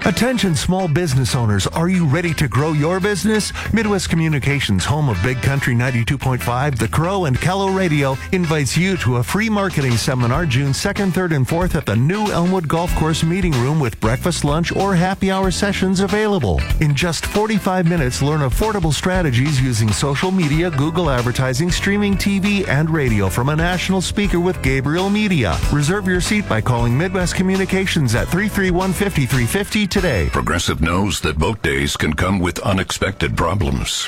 Attention small business owners, are you ready to grow your business? Midwest Communications, home of Big Country 92.5, The Crow, and Callow Radio, invites you to a free marketing seminar June 2nd, 3rd, and 4th at the new Elmwood Golf Course Meeting Room with breakfast, lunch, or happy hour sessions available. In just 45 minutes, learn affordable strategies using social media, Google advertising, streaming TV, and radio from a national speaker with Gabriel Media. Reserve your seat by calling Midwest Communications at 331-5350 today. Progressive knows that boat days can come with unexpected problems.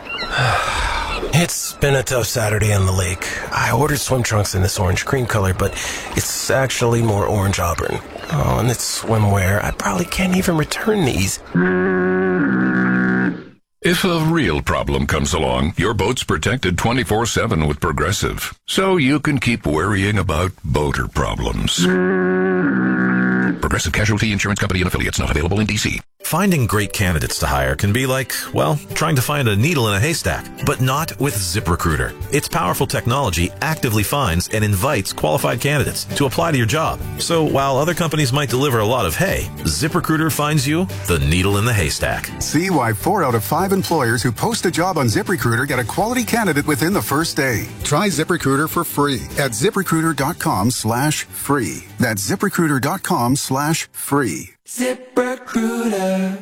It's been a tough Saturday on the lake. I ordered swim trunks in this orange cream color, but it's actually more orange auburn. Oh, and it's swimwear. I probably can't even return these. If a real problem comes along, your boat's protected 24/7 with Progressive, so you can keep worrying about boater problems. Progressive Casualty Insurance Company and Affiliates, not available in D.C. Finding great candidates to hire can be like, well, trying to find a needle in a haystack, but not with ZipRecruiter. Its powerful technology actively finds and invites qualified candidates to apply to your job. So while other companies might deliver a lot of hay, ZipRecruiter finds you the needle in the haystack. See why 4 out of 5 employers who post a job on ZipRecruiter get a quality candidate within the first day. Try ZipRecruiter for free at ZipRecruiter.com/free. That's ZipRecruiter.com/free. ZipRecruiter.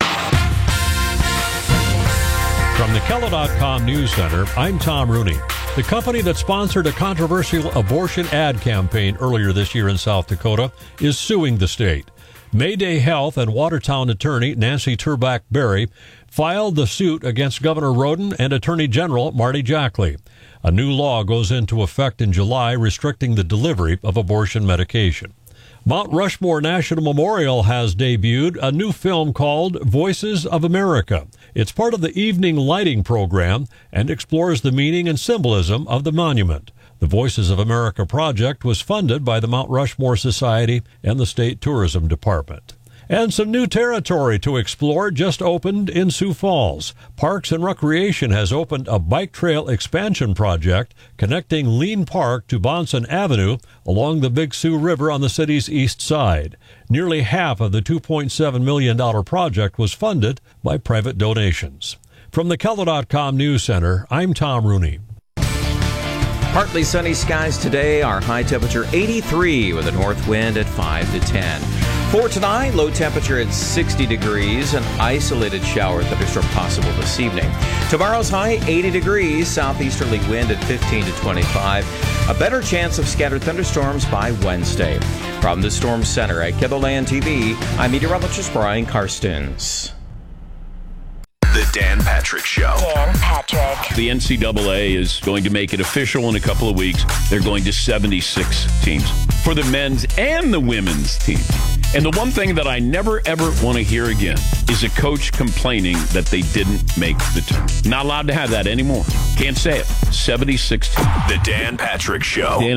From the Kello.com News Center, I'm Tom Rooney. The company that sponsored a controversial abortion ad campaign earlier this year in South Dakota is suing the state. Mayday Health and Watertown attorney Nancy Turbach Berry filed the suit against Governor Roden and Attorney General Marty Jackley. A new law goes into effect in July restricting the delivery of abortion medication. Mount Rushmore National Memorial has debuted a new film called Voices of America. It's part of the evening lighting program and explores the meaning and symbolism of the monument. The Voices of America project was funded by the Mount Rushmore Society and the State Tourism Department. And some new territory to explore just opened in Sioux Falls. Parks and Recreation has opened a bike trail expansion project connecting Lean Park to Bonson Avenue along the Big Sioux River on the city's east side. Nearly half of the $2.7 million project was funded by private donations. From the Kello.com News Center, I'm Tom Rooney. Partly sunny skies today. Our high temperature 83 with a north wind at 5 to 10. For tonight, low temperature at 60 degrees. An isolated shower thunderstorm possible this evening. Tomorrow's high 80 degrees. Southeasterly wind at 15 to 25. A better chance of scattered thunderstorms by Wednesday. From the Storm Center at KELOLAND TV, I'm meteorologist Brian Karstens. The Dan Patrick Show. Dan Patrick. The NCAA is going to make it official in a couple of weeks. They're going to 76 teams for the men's and the women's team. And the one thing that I never, ever want to hear again is a coach complaining that they didn't make the team. Not allowed to have that anymore. Can't say it. 76 teams. The Dan Patrick Show.